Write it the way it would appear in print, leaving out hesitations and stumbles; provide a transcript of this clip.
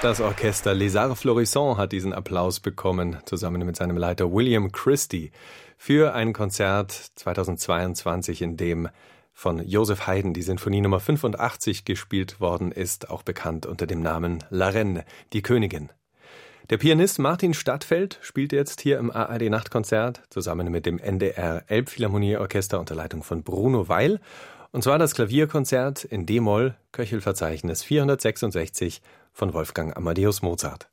Das Orchester Les Arts Florissants hat diesen Applaus bekommen, zusammen mit seinem Leiter William Christie, für ein Konzert 2022, in dem von Joseph Haydn die Sinfonie Nummer 85 gespielt worden ist, auch bekannt unter dem Namen La Reine, die Königin. Der Pianist Martin Stadtfeld spielt jetzt hier im ARD Nachtkonzert zusammen mit dem NDR Elbphilharmonieorchester unter Leitung von Bruno Weil. Und zwar das Klavierkonzert in D-Moll, Köchelverzeichnis 466 von Wolfgang Amadeus Mozart.